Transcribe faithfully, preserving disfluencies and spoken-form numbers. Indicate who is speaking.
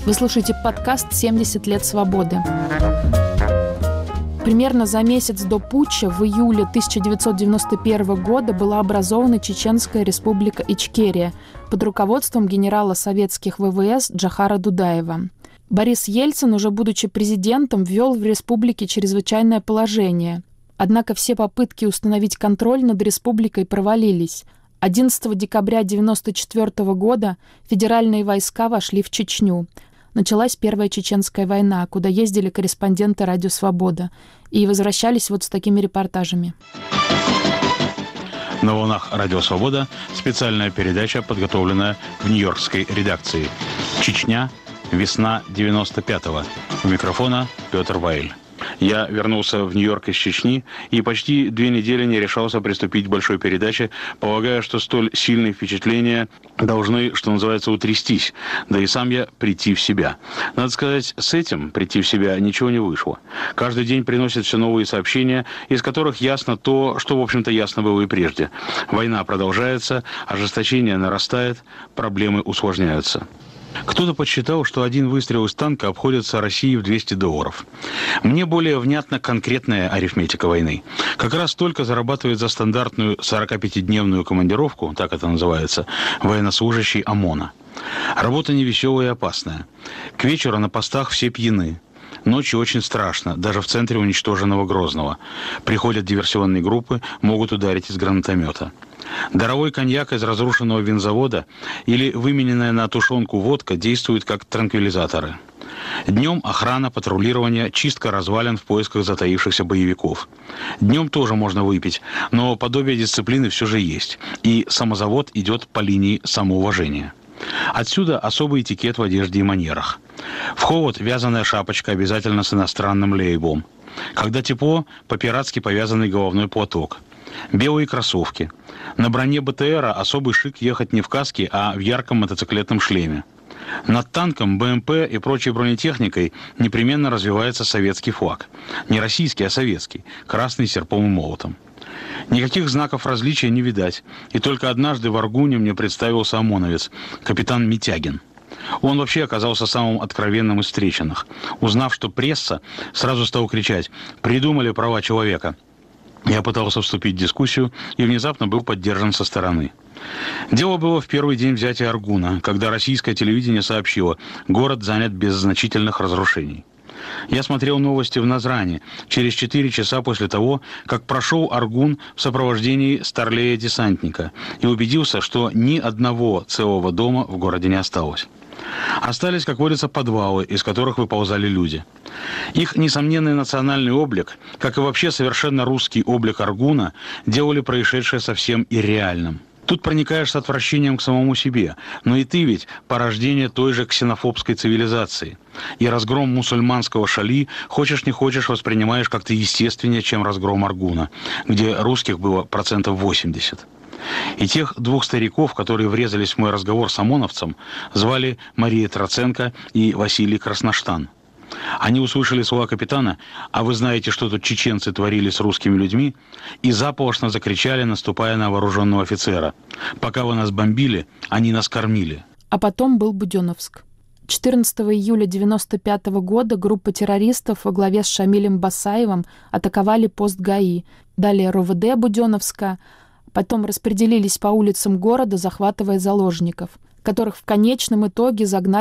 Speaker 1: Вы слушаете подкаст «семьдесят лет свободы». Примерно за месяц до путча в июле тысяча девятьсот девяносто первого года была образована Чеченская республика Ичкерия под руководством генерала советских ВВС Джохара Дудаева. Борис Ельцин, уже будучи президентом, ввел в республике чрезвычайное положение. Однако все попытки установить контроль над республикой провалились. одиннадцатого декабря тысяча девятьсот девяносто четвёртого года федеральные войска вошли в Чечню. Началась Первая Чеченская война, куда ездили корреспонденты «Радио Свобода» и возвращались вот с такими репортажами.
Speaker 2: На волнах «Радио Свобода» специальная передача, подготовленная в нью-йоркской редакции. Чечня. Весна девяносто пятого. У микрофона Петр Вайль. Я вернулся в Нью-Йорк из Чечни и почти две недели не решался приступить к большой передаче, полагая, что столь сильные впечатления должны, что называется, утрястись, да и сам я прийти в себя. Надо сказать, с этим прийти в себя ничего не вышло. Каждый день приносят все новые сообщения, из которых ясно то, что, в общем-то, ясно было и прежде. Война продолжается, ожесточение нарастает, проблемы усложняются. Кто-то подсчитал, что один выстрел из танка обходится России в двести долларов. Мне более внятна конкретная арифметика войны. Как раз столько зарабатывает за стандартную сорокапятидневную командировку, так это называется, военнослужащий ОМОНа. Работа невеселая и опасная. К вечеру на постах все пьяны. Ночью очень страшно, даже в центре уничтоженного Грозного. Приходят диверсионные группы, могут ударить из гранатомета. Даровой коньяк из разрушенного винзавода или вымененная на тушенку водка действуют как транквилизаторы. Днем охрана, патрулирование, чистка развалин в поисках затаившихся боевиков. Днем тоже можно выпить, но подобие дисциплины все же есть, и самозавод идет по линии самоуважения. Отсюда особый этикет в одежде и манерах. В холод вязаная шапочка обязательно с иностранным лейблом. Когда тепло, по-пиратски повязанный головной платок. Белые кроссовки. На броне БТРа особый шик ехать не в каске, а в ярком мотоциклетном шлеме. Над танком, БМП и прочей бронетехникой непременно развивается советский флаг. Не российский, а советский. Красный с серпом и молотом. Никаких знаков различия не видать. И только однажды в Аргуне мне представился ОМОНовец, капитан Митягин. Он вообще оказался самым откровенным из встреченных. Узнав, что пресса, сразу стал кричать: «Придумали права человека». Я пытался вступить в дискуссию и внезапно был поддержан со стороны. Дело было в первый день взятия Аргуна, когда российское телевидение сообщило: город занят без значительных разрушений. Я смотрел новости в Назране через четыре часа после того, как прошел Аргун в сопровождении старлея-десантника и убедился, что ни одного целого дома в городе не осталось. Остались, как водится, подвалы, из которых выползали люди. Их несомненный национальный облик, как и вообще совершенно русский облик Аргуна, делали происшедшее совсем ирреальным. Тут проникаешь с отвращением к самому себе, но и ты ведь порождение той же ксенофобской цивилизации. И разгром мусульманского Шали, хочешь не хочешь, воспринимаешь как-то естественнее, чем разгром Аргуна, где русских было процентов восемьдесят. И тех двух стариков, которые врезались в мой разговор с ОМОНовцем, звали Мария Троценко и Василий Красноштан. Они услышали слова капитана: «А вы знаете, что тут чеченцы творили с русскими людьми?» И заполошно закричали, наступая на вооруженного офицера: «Пока вы нас бомбили, они нас кормили».
Speaker 1: А потом был Буденновск. четырнадцатого июля девяносто пятого года группа террористов во главе с Шамилем Басаевым атаковали пост ГАИ, далее РОВД Буденновска, потом распределились по улицам города, захватывая заложников, которых в конечном итоге загнали